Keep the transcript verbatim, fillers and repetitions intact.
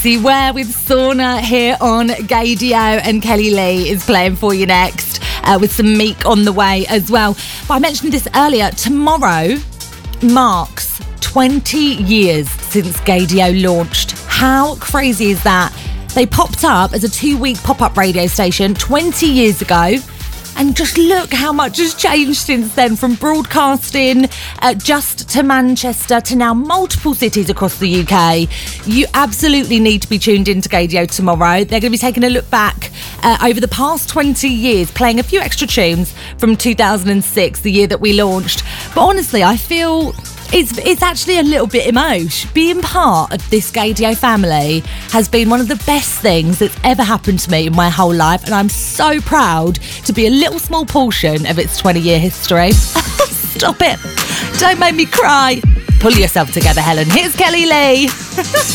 See where with Sauna here on Gaydio, and Kelly Lee is playing for you next uh, with some Meek on the way as well. But I mentioned this earlier, tomorrow marks twenty years since Gaydio launched. How crazy is that? They popped up as a two-week pop-up radio station twenty years ago. And just look how much has changed since then, from broadcasting uh, just to Manchester to now multiple cities across the U K. You absolutely need to be tuned in to Gaydio tomorrow. They're going to be taking a look back uh, over the past twenty years, playing a few extra tunes from two thousand six, the year that we launched. But honestly, I feel it's it's actually a little bit emotional. Being part of this Gaydio family has been one of the best things that's ever happened to me in my whole life, and I'm so proud to be a little small portion of its twenty-year history. Stop it. Don't make me cry. Pull yourself together, Helen. Here's Kelly Lee.